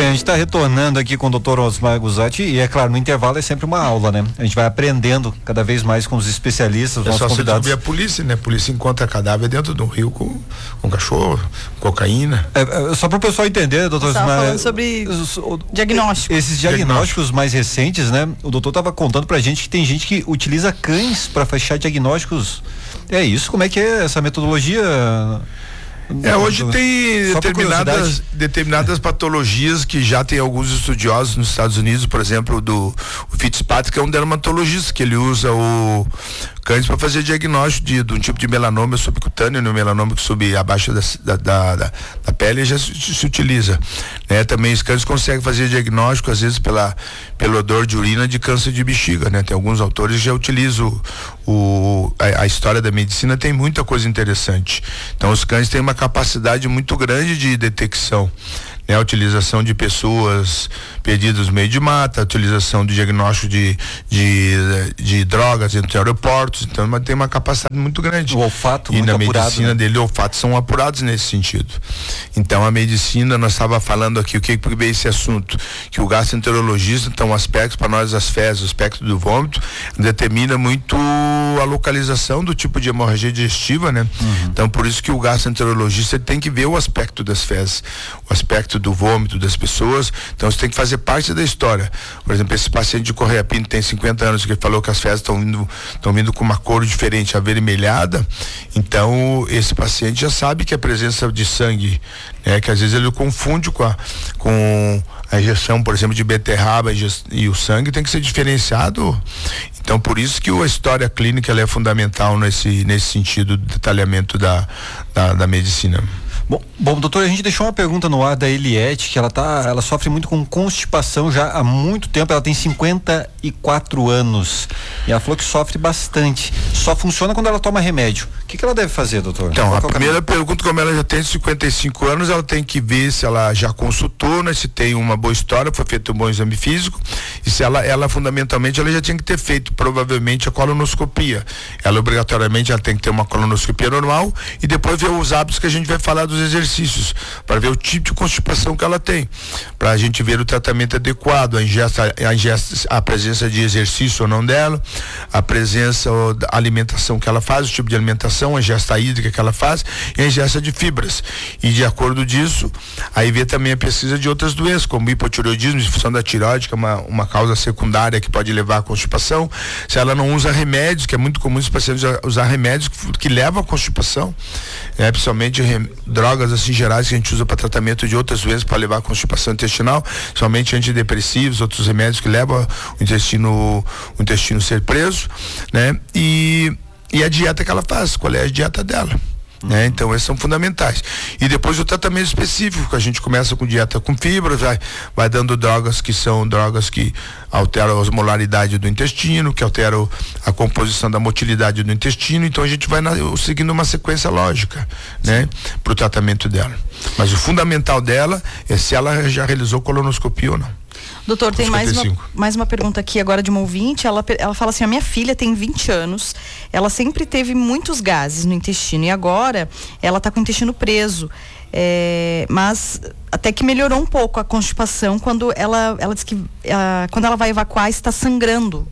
bem, a gente está retornando aqui com o Dr. Osmar Guzatti e, é claro, no intervalo é sempre uma aula, né? A gente vai aprendendo cada vez mais com os especialistas, nossos convidados. É só a polícia, né? A polícia encontra cadáver dentro de um rio com cachorro, cocaína. Só para o pessoal entender, doutor Osmar. Falando sobre diagnóstico. Esses diagnósticos mais recentes, né? O doutor estava contando pra gente que tem gente que utiliza cães para fechar diagnósticos. É isso? Como é que é essa metodologia? Hoje tem determinadas patologias que já tem alguns estudiosos nos Estados Unidos, por exemplo, o Fitzpatrick é um dermatologista que ele usa o cães para fazer diagnóstico de um tipo de melanoma subcutâneo, né? Melanoma que abaixo da pele já se utiliza, né? Também os cães conseguem fazer diagnóstico às vezes pelo odor de urina de câncer de bexiga, né? Tem alguns autores que já utilizam a história da medicina, tem muita coisa interessante. Então os cães têm uma capacidade muito grande de detecção, né? A utilização de pessoas perdidas no meio de mata, a utilização de diagnóstico de drogas entre aeroportos, então tem uma capacidade muito grande. O olfato e muito na apurado, medicina, né? Dele, olfatos são apurados nesse sentido. Então a medicina, nós estava falando aqui, o que veio esse assunto, que o gastroenterologista, então o aspecto para nós das fezes, o aspecto do vômito, determina muito a localização do tipo de hemorragia digestiva, né? Então por isso que o gastroenterologista tem que ver o aspecto das fezes, o aspecto do vômito das pessoas, então você tem que fazer parte da história. Por exemplo, esse paciente de Correia Pinto tem 50 anos que falou que as fezes estão vindo com uma cor diferente, avermelhada, então esse paciente já sabe que a presença de sangue, né, que às vezes ele confunde com a injeção, por exemplo, de beterraba e o sangue tem que ser diferenciado. Então por isso que a história clínica ela é fundamental nesse sentido do detalhamento da medicina. Bom, doutor, a gente deixou uma pergunta no ar da Eliette, que ela sofre muito com constipação já há muito tempo, ela tem 54 anos e ela falou que sofre bastante, só funciona quando ela toma remédio. O que ela deve fazer, doutor? Então, a primeira pergunta, como ela já tem 55 anos, ela tem que ver se ela já consultou, né? Se tem uma boa história, foi feito um bom exame físico, e se ela fundamentalmente, ela já tinha que ter feito provavelmente a colonoscopia. Ela obrigatoriamente tem que ter uma colonoscopia normal e depois ver os hábitos que a gente vai falar dos exercícios, para ver o tipo de constipação que ela tem, para a gente ver o tratamento adequado, a presença de exercício ou não dela, a presença da alimentação que ela faz, o tipo de alimentação, a ingesta hídrica que ela faz e a ingesta de fibras. E de acordo disso, aí vê também a pesquisa de outras doenças, como hipotireoidismo, disfunção da tireoide, que é uma causa secundária que pode levar à constipação. Se ela não usa remédios, que é muito comum os pacientes usar remédios que levam à constipação, principalmente drogas assim gerais que a gente usa para tratamento de outras doenças para levar à constipação intestinal, somente antidepressivos, outros remédios que levam o intestino ser preso, né? E a dieta que ela faz, qual é a dieta dela, né? Então esses são fundamentais. E depois o tratamento específico, a gente começa com dieta com fibras, vai dando drogas que são drogas que alteram a osmolaridade do intestino, que alteram a composição da motilidade do intestino, então a gente vai seguindo uma sequência lógica, né? Para o tratamento dela. Mas o fundamental dela é se ela já realizou colonoscopia ou não. Doutor, tem mais uma pergunta aqui agora de uma ouvinte. Ela fala assim: a minha filha tem 20 anos, ela sempre teve muitos gases no intestino e agora ela está com o intestino preso, mas até que melhorou um pouco a constipação quando ela diz que quando ela vai evacuar está sangrando.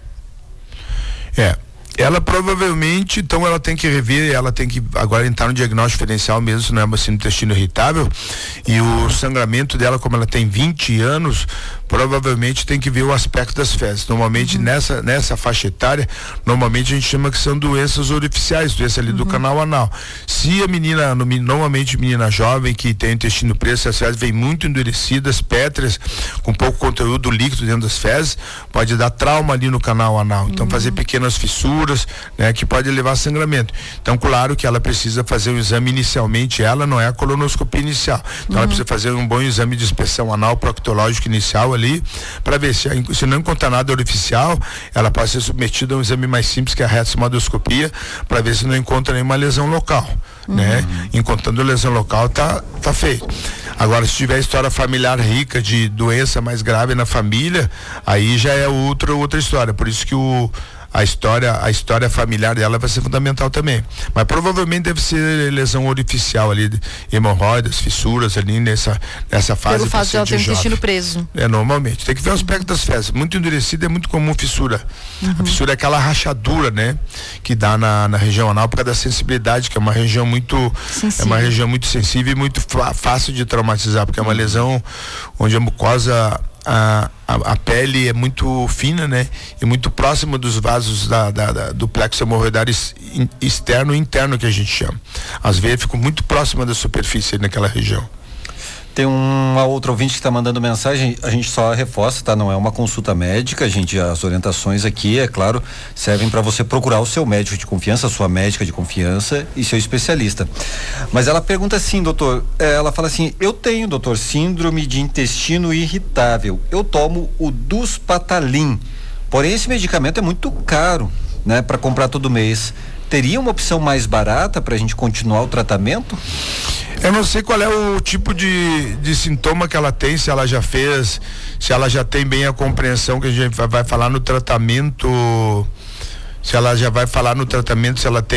Ela provavelmente, então ela tem que rever, ela tem que agora entrar no diagnóstico diferencial mesmo, se não é uma síndrome do intestino irritável, e o sangramento dela, como ela tem 20 anos, provavelmente tem que ver o aspecto das fezes. Normalmente nessa faixa etária, normalmente a gente chama que são doenças orificiais, doença ali do canal anal. Se a menina, normalmente menina jovem que tem o intestino preso, as fezes vêm muito endurecidas, pétreas, com pouco conteúdo líquido dentro das fezes, pode dar trauma ali no canal anal. Então fazer pequenas fissuras, né, que pode levar a sangramento. Então, claro que ela precisa fazer um exame inicialmente, ela não é a colonoscopia inicial. Então ela precisa fazer um bom exame de inspeção anal proctológico inicial ali, para ver se não encontrar nada orificial, ela pode ser submetida a um exame mais simples, que é a retosomodoscopia, para ver se não encontra nenhuma lesão local, né? Encontrando lesão local, tá feito. Agora, se tiver história familiar rica de doença mais grave na família, aí já é outra história. Por isso que a história familiar dela vai ser fundamental também. Mas provavelmente deve ser lesão orificial ali, hemorroidas, fissuras ali nessa fase. Pelo fato de ela ter o intestino preso. Normalmente. Tem que ver o aspecto das fezes. Muito endurecida é muito comum fissura. A fissura é aquela rachadura, né? Que dá na região anal por causa da sensibilidade, que é uma região muito sensível e muito fácil de traumatizar, porque é uma lesão onde a mucosa, a pele é muito fina, né? E muito próxima dos vasos do plexo hemorroidário externo e interno, que a gente chama. As veias ficam muito próximas da superfície naquela região. Tem uma outra ouvinte que está mandando mensagem, a gente só reforça, tá? Não é uma consulta médica, as orientações aqui, é claro, servem para você procurar o seu médico de confiança, a sua médica de confiança e seu especialista. Mas ela pergunta assim, doutor, ela fala assim: eu tenho, doutor, síndrome de intestino irritável, eu tomo o Duspatalin, porém esse medicamento é muito caro, né, para comprar todo mês. Teria uma opção mais barata para a gente continuar o tratamento? Eu não sei qual é o tipo de sintoma que ela tem, se ela já fez, se ela já tem bem a compreensão que a gente vai falar no tratamento, se ela já vai falar no tratamento, se ela tem